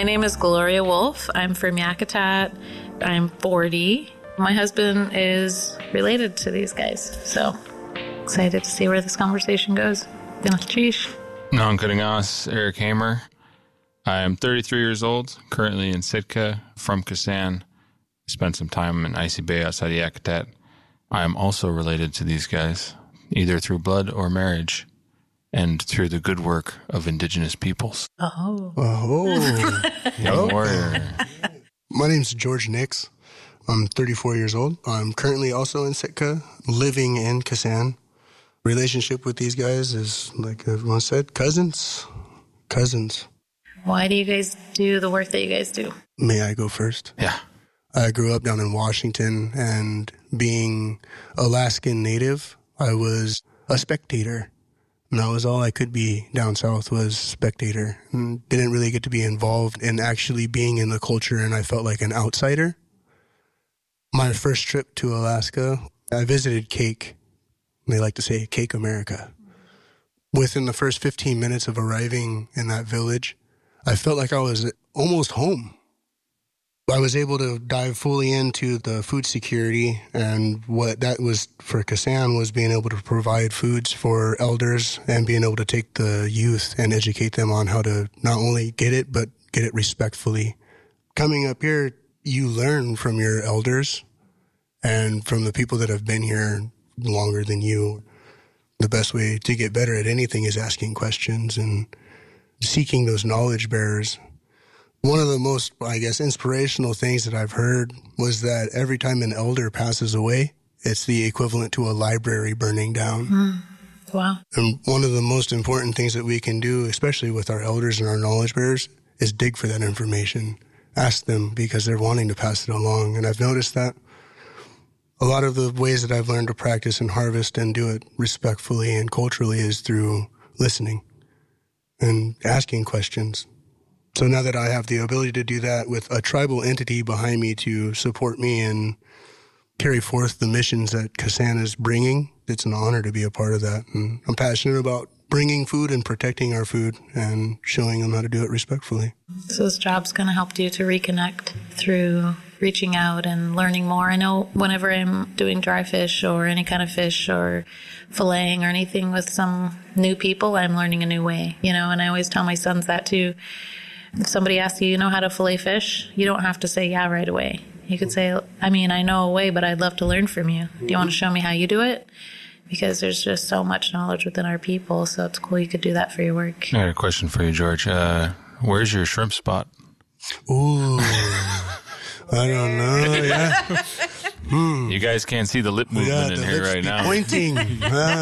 My name is Gloria Wolf. I'm from Yakutat. I'm 40. My husband is related to these guys, so excited to see where this conversation goes. Sheesh. Nonkaringas, Eric Hamer. I'm 33 years old, currently in Sitka, from Kasan. Spent some time in Icy Bay outside of Yakutat. I am also related to these guys, either through blood or marriage, and through the good work of indigenous peoples. Young warrior. My name's George Nix. I'm 34 years old. I'm currently also in Sitka, living in Kasan. Relationship with these guys is, like everyone said, cousins. Why do you guys do the work that you guys do? May I go first? Yeah. I grew up down in Washington, and being Alaskan native, I was a spectator. And that was all I could be down south, was spectator. And didn't really get to be involved in actually being in the culture, and I felt like an outsider. My first trip to Alaska, I visited Cake. They like to say Cake America. Within the first 15 minutes of arriving in that village, I felt like I was almost home. I was able to dive fully into the food security, and what that was for Kasan was being able to provide foods for elders and being able to take the youth and educate them on how to not only get it, but get it respectfully. Coming up here, you learn from your elders and from the people that have been here longer than you. The best way to get better at anything is asking questions and seeking those knowledge bearers. One of the most, I guess, inspirational things that I've heard was that every time an elder passes away, it's the equivalent to a library burning down. Wow. And one of the most important things that we can do, especially with our elders and our knowledge bearers, is dig for that information. Ask them, because they're wanting to pass it along. And I've noticed that a lot of the ways that I've learned to practice and harvest and do it respectfully and culturally is through listening and asking questions. So now that I have the ability to do that with a tribal entity behind me to support me and carry forth the missions that Kasan is bringing, it's an honor to be a part of that. And I'm passionate about bringing food and protecting our food and showing them how to do it respectfully. So this job's going to help you to reconnect through reaching out and learning more. I know whenever I'm doing dry fish or any kind of fish or filleting or anything with some new people, I'm learning a new way, and I always tell my sons that too. If somebody asks you, you know how to fillet fish? You don't have to say yeah right away. You could say, I know a way, but I'd love to learn from you. Do you want to show me how you do it? Because there's just so much knowledge within our people, so it's cool you could do that for your work. I got a question for you, George. Where's your shrimp spot? Ooh, I don't know, yeah. You guys can't see the lip movement in here right now. Pointing. In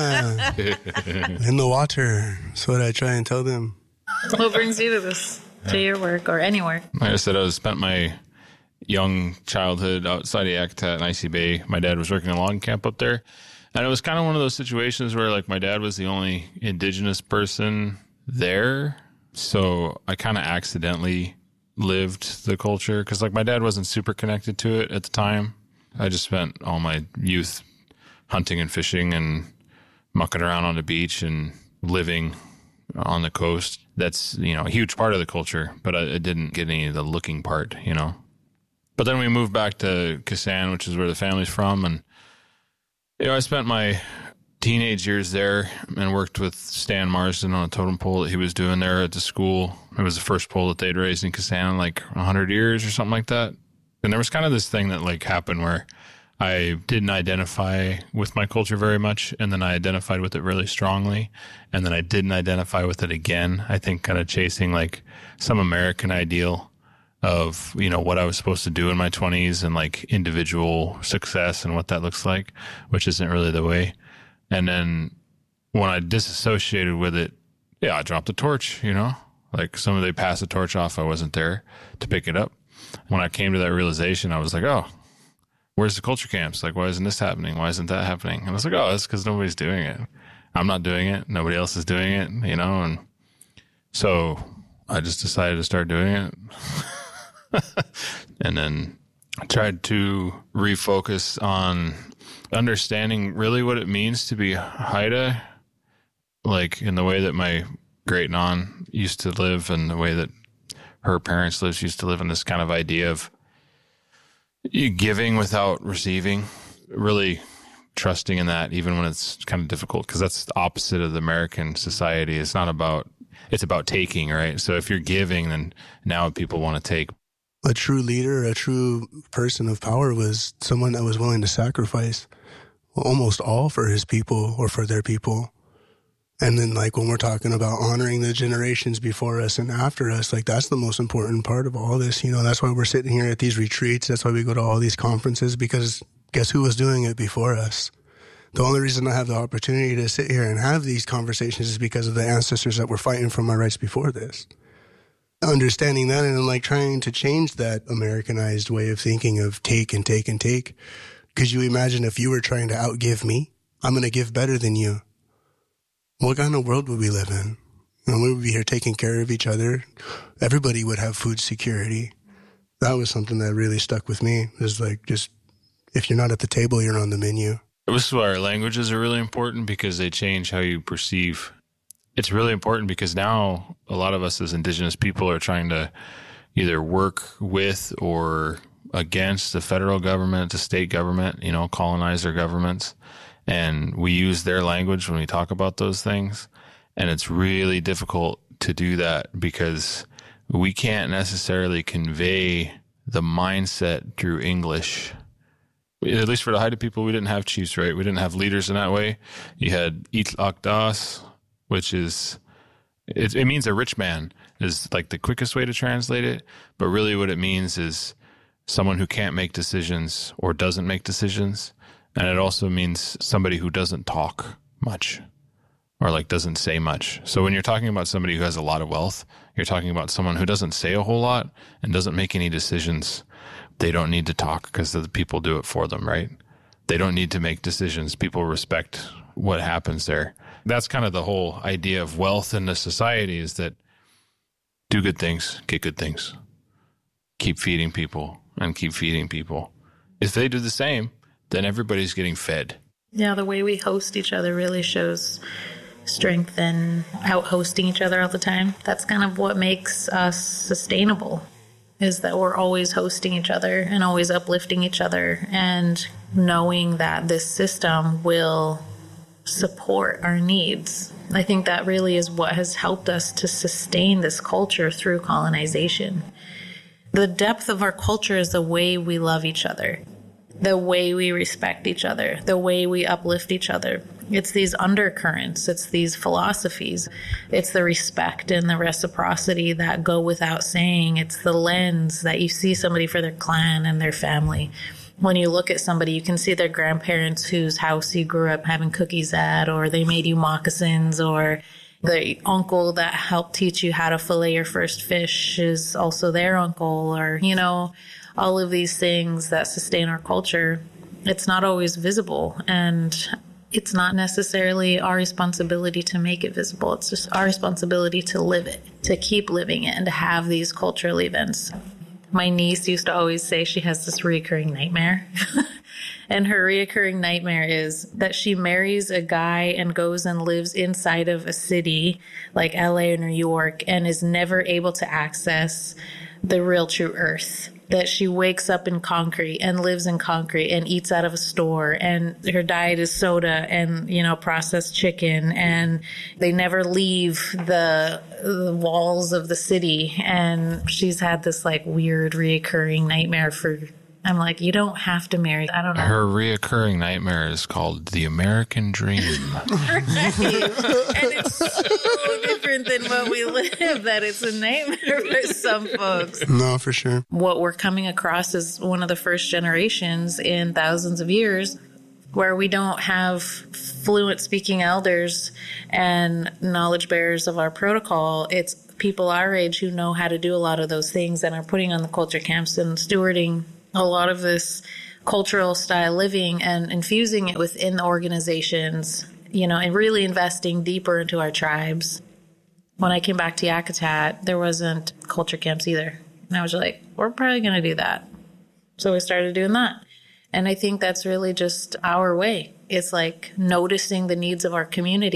the water. That's what I try and tell them. What brings you to this? To your work or any work? Like I said, I spent my young childhood outside of Yakutat and Icy Bay. My dad was working a log camp up there. And it was kind of one of those situations where, like, my dad was the only indigenous person there. So I kind of accidentally lived the culture because, like, my dad wasn't super connected to it at the time. I just spent all my youth hunting and fishing and mucking around on the beach and living on the coast. That's, a huge part of the culture, but I didn't get any of the looking part, But then we moved back to Kasan, which is where the family's from. And, I spent my teenage years there and worked with Stan Marsden on a totem pole that he was doing there at the school. It was the first pole that they'd raised in Kasan in like 100 years or something like that. And there was kind of this thing that like happened where I didn't identify with my culture very much, and then I identified with it really strongly, and then I didn't identify with it again. I think kind of chasing like some American ideal of, what I was supposed to do in my 20s and like individual success and what that looks like, which isn't really the way. And then when I disassociated with it, I dropped the torch, like somebody passed the torch off. I wasn't there to pick it up. When I came to that realization, I was like, oh, where's the culture camps? Like, why isn't this happening? Why isn't that happening? And I was like, oh, that's because nobody's doing it. I'm not doing it. Nobody else is doing it, and so I just decided to start doing it. And then I tried to refocus on understanding really what it means to be Haida, like in the way that my great non used to live and the way that her parents lived. She used to live in this kind of idea of you giving without receiving, really trusting in that, even when it's kind of difficult, because that's the opposite of the American society. It's about taking, right? So if you're giving, then now people want to take. A true leader, a true person of power was someone that was willing to sacrifice almost all for his people or for their people. And then, like, when we're talking about honoring the generations before us and after us, like, that's the most important part of all this. You know, that's why we're sitting here at these retreats. That's why we go to all these conferences, because guess who was doing it before us? The only reason I have the opportunity to sit here and have these conversations is because of the ancestors that were fighting for my rights before this. Understanding that and, like, trying to change that Americanized way of thinking of take and take and take. Could you imagine if you were trying to outgive me? I'm going to give better than you. What kind of world would we live in? You know, we would be here taking care of each other. Everybody would have food security. That was something that really stuck with me. It was like, just, if you're not at the table, you're on the menu. This is why our languages are really important, because they change how you perceive. It's really important because now a lot of us as Indigenous people are trying to either work with or against the federal government, the state government, you know, colonizer governments. And we use their language when we talk about those things. And it's really difficult to do that because we can't necessarily convey the mindset through English. At least for the Haida people, we didn't have chiefs, right? We didn't have leaders in that way. You had Itlakdas, which is, it means a rich man, is like the quickest way to translate it. But really what it means is someone who can't make decisions or doesn't make decisions. And it also means somebody who doesn't talk much or like doesn't say much. So when you're talking about somebody who has a lot of wealth, you're talking about someone who doesn't say a whole lot and doesn't make any decisions. They don't need to talk because the people do it for them, right? They don't need to make decisions. People respect what happens there. That's kind of the whole idea of wealth in the society, is that do good things, get good things. Keep feeding people and keep feeding people. If they do the same, then everybody's getting fed. Yeah, the way we host each other really shows strength in out-hosting each other all the time. That's kind of what makes us sustainable, is that we're always hosting each other and always uplifting each other and knowing that this system will support our needs. I think that really is what has helped us to sustain this culture through colonization. The depth of our culture is the way we love each other, the way we respect each other, the way we uplift each other. It's these undercurrents, it's these philosophies, it's the respect and the reciprocity that go without saying. It's the lens that you see somebody for their clan and their family. When you look at somebody, you can see their grandparents whose house you grew up having cookies at, or they made you moccasins, or the uncle that helped teach you how to fillet your first fish is also their uncle, or, you know, all of these things that sustain our culture. It's not always visible, and it's not necessarily our responsibility to make it visible. It's just our responsibility to live it, to keep living it, and to have these cultural events. My niece used to always say she has this recurring nightmare. And her reoccurring nightmare is that she marries a guy and goes and lives inside of a city like LA or New York and is never able to access the real true earth. That she wakes up in concrete and lives in concrete and eats out of a store, and her diet is soda and, you know, processed chicken, and they never leave the walls of the city. And she's had this like weird reoccurring nightmare for, I'm like, you don't have to marry. I don't know. Her reoccurring nightmare is called the American Dream. Right. And it's so different than what we live, that it's a nightmare for some folks. No, for sure. What we're coming across is one of the first generations in thousands of years where we don't have fluent speaking elders and knowledge bearers of our protocol. It's people our age who know how to do a lot of those things and are putting on the culture camps and stewarding a lot of this cultural style living and infusing it within the organizations, you know, and really investing deeper into our tribes. When I came back to Yakutat, there wasn't culture camps either. And I was like, we're probably going to do that. So we started doing that. And I think that's really just our way. It's like noticing the needs of our community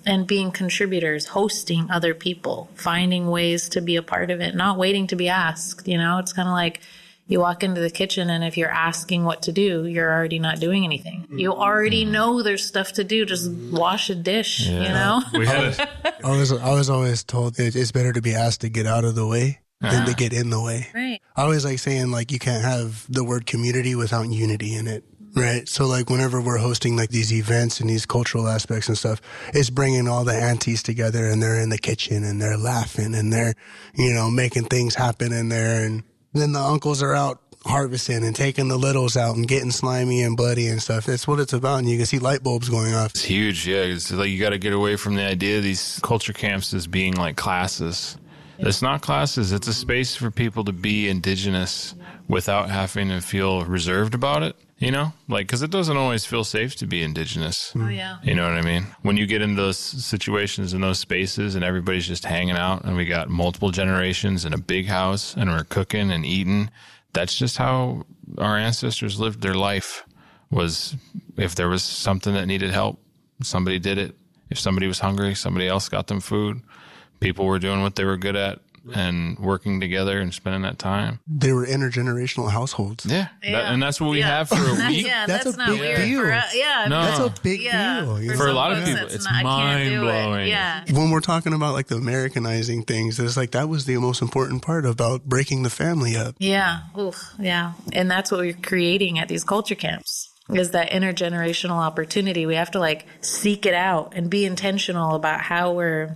and being contributors, hosting other people, finding ways to be a part of it, not waiting to be asked. It's kind of like you walk into the kitchen, and if you're asking what to do, you're already not doing anything. You already know there's stuff to do. Just wash a dish, We had I was always told it's better to be asked to get out of the way than to get in the way. Right. I always like saying, like, you can't have the word community without unity in it. Right. So like whenever we're hosting like these events and these cultural aspects and stuff, it's bringing all the aunties together, and they're in the kitchen and they're laughing and they're, making things happen in there. And then the uncles are out harvesting and taking the littles out and getting slimy and bloody and stuff. That's what it's about. And you can see light bulbs going off. It's huge. Yeah. It's like you got to get away from the idea of these culture camps as being like classes. It's not classes. It's a space for people to be indigenous without having to feel reserved about it, because it doesn't always feel safe to be indigenous. Oh, yeah. You know what I mean? When you get into those situations in those spaces and everybody's just hanging out and we got multiple generations in a big house and we're cooking and eating, that's just how our ancestors lived their life. Was if there was something that needed help, somebody did it. If somebody was hungry, somebody else got them food. People were doing what they were good at and working together and spending that time. They were intergenerational households. Yeah. And that's what we have for a week. That's a not big weird deal. for us. Yeah. No. That's a big deal. For a lot of folks, people, that's it's not- I can't do it. mind-blowing. Yeah. When we're talking about like the Americanizing things, it's like that was the most important part about breaking the family up. Yeah. Oof. Yeah. And that's what we're creating at these culture camps, is that intergenerational opportunity. We have to like seek it out and be intentional about how we're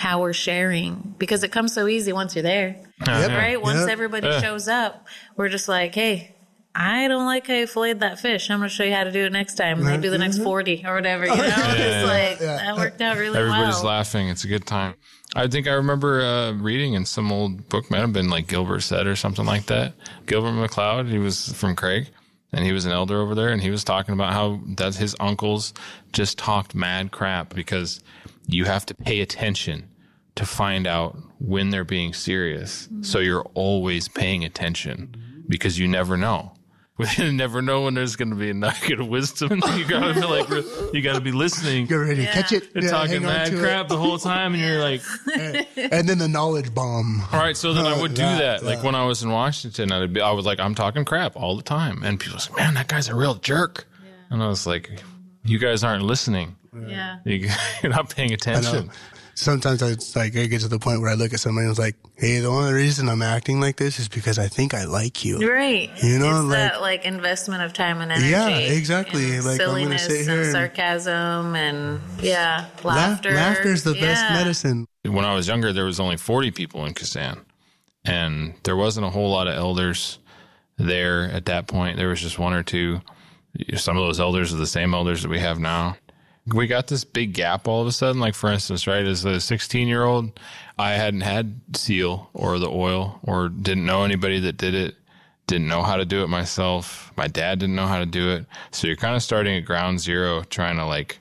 sharing, because it comes so easy once you're there. Right? Once everybody shows up, we're just like, hey, I don't like how you filleted that fish. I'm going to show you how to do it next time. Maybe do the next 40 or whatever. It's like, that worked out really Everybody's well. laughing. It's a good time. I think I remember reading in some old book, might have been like Gilbert said or something like that. Gilbert MacLeod, he was from Craig, and he was an elder over there, and he was talking about how that his uncles just talked mad crap because you have to pay attention to find out when they're being serious. So you're always paying attention because you never know. You never know when there's going to be a nugget of wisdom. You gotta be like, you gotta be listening. Get ready to catch it. They're talking mad crap the whole time, and you're like, and then the knowledge bomb. all right. So then I would do that. Like when I was in Washington, I was like, I'm talking crap all the time, and people was like, man, that guy's a real jerk. And I was like, you guys aren't listening. Yeah. You're not paying attention. Sometimes I get to the point where I look at somebody and it's like, hey, the only reason I'm acting like this is because I think I like you. Right. It's that like investment of time and energy. Yeah, exactly. And Like silliness I'm gonna sit here and sarcasm and laughter. Laughter's the best medicine. When I was younger, there was only 40 people in Kazan, and there wasn't a whole lot of elders there at that point. There was just one or two. Some of those elders are the same elders that we have now. We got this big gap all of a sudden. Like, for instance, right, as a 16-year-old, I hadn't had seal or the oil or didn't know anybody that did it, didn't know how to do it myself. My dad didn't know how to do it. So you're kind of starting at ground zero, trying to like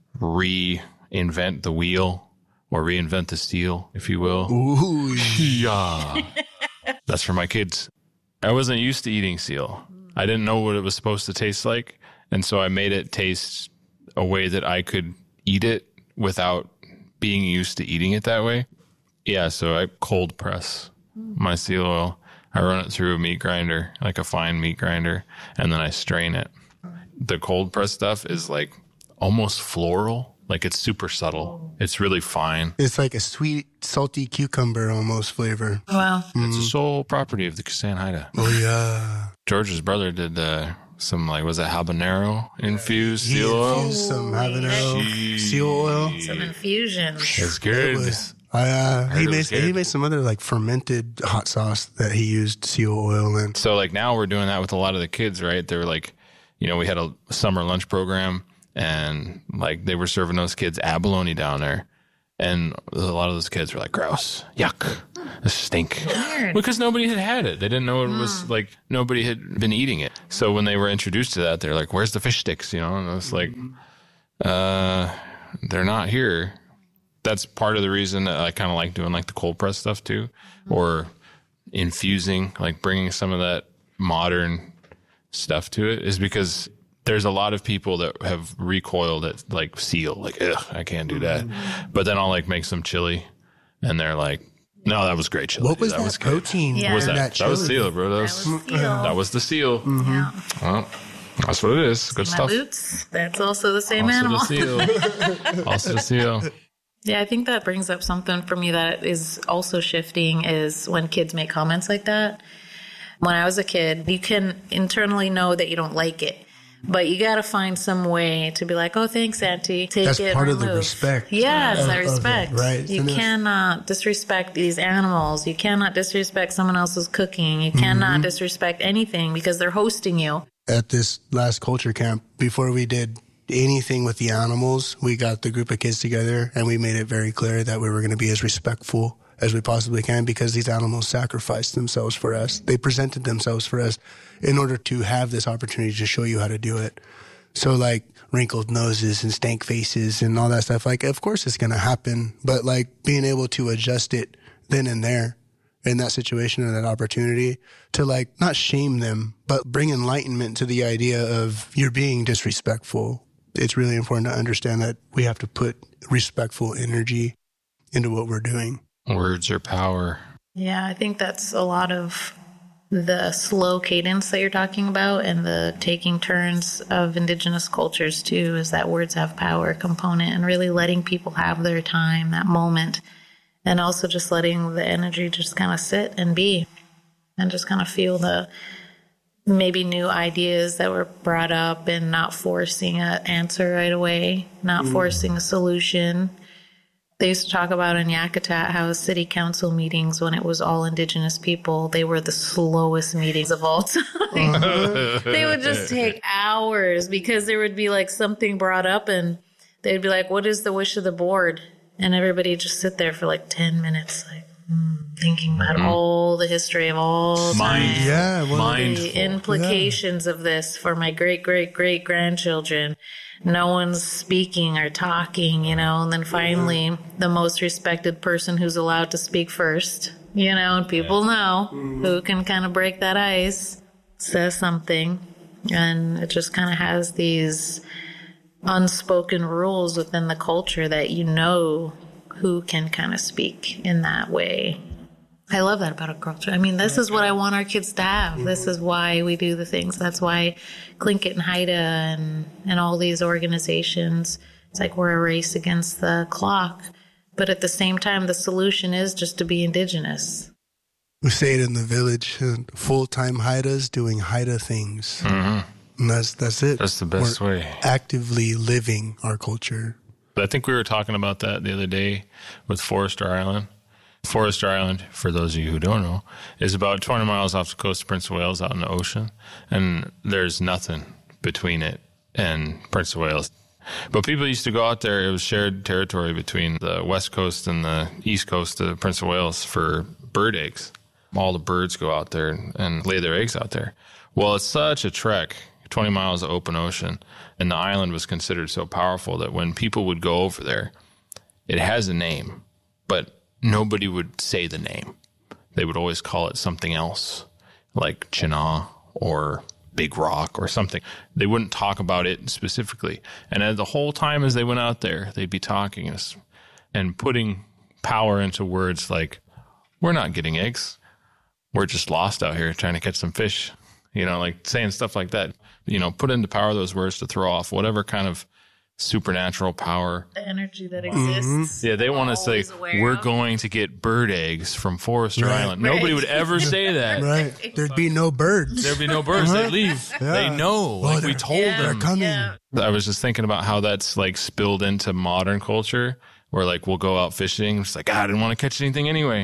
reinvent the wheel or reinvent the steel, if you will. Ooh. Yeah. That's for my kids. I wasn't used to eating seal. I didn't know what it was supposed to taste like. And so I made it taste a way that I could eat it without being used to eating it that way. Yeah, so I cold press my seal oil. I run it through a meat grinder, like a fine meat grinder, and then I strain it. The cold press stuff is like almost floral. Like it's super subtle. It's really fine. It's like a sweet, salty cucumber almost flavor. Wow. It's a sole property of the Kazan Haida. Oh, yeah. George's brother did some, like, was it habanero infused He seal oil? infused some habanero seal oil. Some infusion. It's good. He made some other like fermented hot sauce that he used seal oil in. So like now we're doing that with a lot of the kids, right? They're like, we had a summer lunch program and like they were serving those kids abalone down there. And a lot of those kids were like, gross, yuck, this stink. Weird. Because nobody had it. They didn't know it was like, nobody had been eating it. So when they were introduced to that, they're like, where's the fish sticks? And I was like, they're not here. That's part of the reason that I kind of like doing like the cold press stuff too, or infusing, like bringing some of that modern stuff to it, is because there's a lot of people that have recoiled at like seal, like, ugh, I can't do that. But then I'll like make some chili and they're like, no, that was great chili. What was that? Was protein? Yeah. What was that? That was seal, bro. That was the seal. Yeah. Well, that's what it is. Good My stuff. boots, that's also the same Also animal. the seal. Also the seal. Yeah, I think that brings up something for me that is also shifting is when kids make comments like that. When I was a kid, you can internally know that you don't like it, but you got to find some way to be like, oh, thanks, Auntie. Take That's it. part or of the move. respect. Yes, that of respect. it, right. You cannot disrespect these animals. You cannot disrespect someone else's cooking. You cannot disrespect anything because they're hosting you. At this last culture camp, before we did anything with the animals, we got the group of kids together and we made it very clear that we were going to be as respectful as we possibly can because these animals sacrificed themselves for us. They presented themselves for us in order to have this opportunity to show you how to do it. So like wrinkled noses and stank faces and all that stuff, like of course it's going to happen, but like being able to adjust it then and there in that situation and that opportunity to like not shame them, but bring enlightenment to the idea of you're being disrespectful. It's really important to understand that we have to put respectful energy into what we're doing. Words are power. Yeah, I think that's a lot of the slow cadence that you're talking about and the taking turns of indigenous cultures too, is that words have power component and really letting people have their time, that moment, and also just letting the energy just kind of sit and be and just kind of feel the maybe new ideas that were brought up and not forcing an answer right away, not forcing a solution. They used to talk about in Yakutat how city council meetings, when it was all indigenous people, they were the slowest meetings of all time. They would just take hours because there would be like something brought up and they'd be like, what is the wish of the board? And everybody would just sit there for like 10 minutes, like thinking about all the history of all time. The implications of this for my great-great-great-grandchildren. No one's speaking or talking, and then finally the most respected person who's allowed to speak first, and people know who can kind of break that ice, says something. And it just kind of has these unspoken rules within the culture that who can kind of speak in that way. I love that about our culture. I mean, this is what I want our kids to have. This is why we do the things. That's why Tlingit and Haida and all these organizations, it's like we're a race against the clock. But at the same time, the solution is just to be indigenous. We say it in the village, full-time Haidas doing Haida things. And that's it. That's the best way. Actively living our culture. I think we were talking about that the other day with Forester Island. Forester Island, for those of you who don't know, is about 20 miles off the coast of Prince of Wales out in the ocean. And there's nothing between it and Prince of Wales. But people used to go out there. It was shared territory between the west coast and the east coast of Prince of Wales for bird eggs. All the birds go out there and lay their eggs out there. Well, it's such a trek, 20 miles of open ocean. And the island was considered so powerful that when people would go over there, it has a name, but nobody would say the name. They would always call it something else, like Chinaa or Big Rock or something. They wouldn't talk about it specifically. And the whole time as they went out there, they'd be talking and putting power into words like, we're not getting eggs. We're just lost out here trying to catch some fish. Like saying stuff like that. Put into power those words to throw off whatever kind of supernatural power. The energy that exists. Yeah, they want to say, we're going to get bird eggs from Forester Island. Right. Nobody would ever say that. Right. There'd be no birds. There'd be no birds. They'd leave. Yeah. They know. Like we told them. They're coming. Yeah. I was just thinking about how that's like spilled into modern culture. Where like we'll go out fishing, it's like I didn't want to catch anything anyway.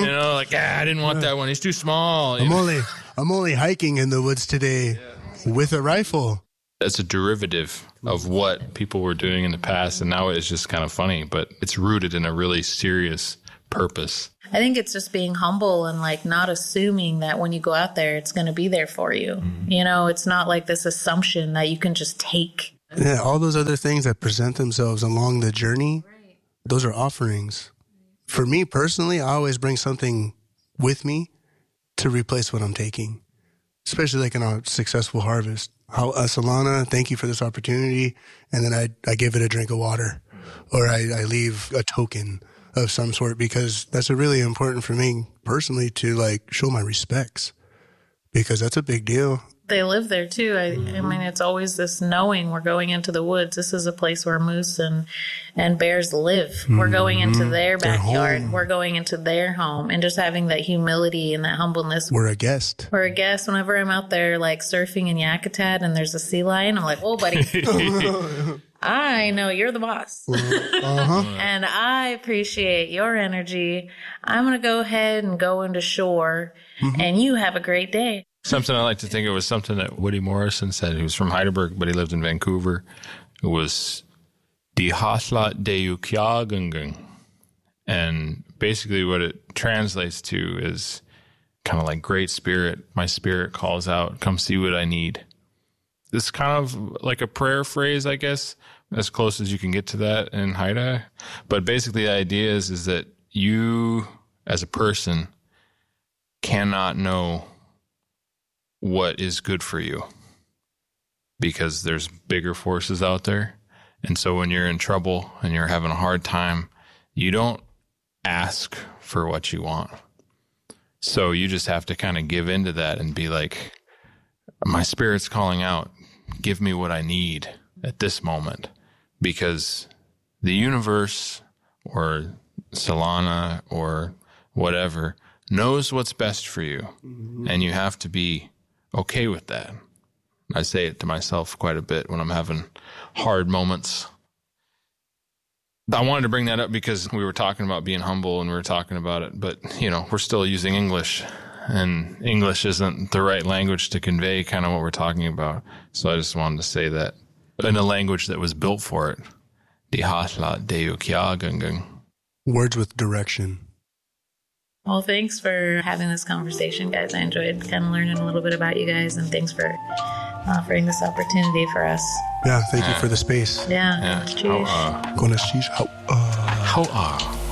I didn't want that one. He's too small. I'm only hiking in the woods today with a rifle. That's a derivative of what people were doing in the past, and now it's just kind of funny, but it's rooted in a really serious purpose. I think it's just being humble and like not assuming that when you go out there, it's going to be there for you. It's not like this assumption that you can just take. Yeah, all those other things that present themselves along the journey. Those are offerings. For me personally, I always bring something with me to replace what I'm taking, especially like in a successful harvest. Solana, thank you for this opportunity. And then I give it a drink of water, or I leave a token of some sort, because that's really important for me personally to like show my respects, because that's a big deal. They live there too. I mean, it's always this knowing we're going into the woods. This is a place where moose and bears live. We're going into their backyard. We're going into their home, and just having that humility and that humbleness. We're a guest. We're a guest. Whenever I'm out there like surfing in Yakutat and there's a sea lion, I'm like, oh, buddy. I know you're the boss. And I appreciate your energy. I'm going to go ahead and go into shore, and you have a great day. Something I like to think it was something that Woody Morrison said. He was from Heidelberg, but he lived in Vancouver. It was Die Haslat de Ukjagungung. And basically what it translates to is kind of like great spirit. My spirit calls out, come see what I need. It's kind of like a prayer phrase, I guess, as close as you can get to that in Haida. But basically the idea is that you as a person cannot know what is good for you, because there's bigger forces out there. And so when you're in trouble and you're having a hard time, you don't ask for what you want. So you just have to kind of give into that and be like, my spirit's calling out, give me what I need at this moment, because the universe or Solana or whatever knows what's best for you. And you have to be okay with that. I say it to myself quite a bit when I'm having hard moments. I wanted to bring that up because we were talking about being humble and we were talking about it, but we're still using English, and English isn't the right language to convey kind of what we're talking about. So I just wanted to say that in a language that was built for it. Die Haslat de Ukjagungung. Words with direction. Well, thanks for having this conversation, guys. I enjoyed kind of learning a little bit about you guys, and thanks for offering this opportunity for us. Yeah, thank you for the space. Yeah. Cheers. How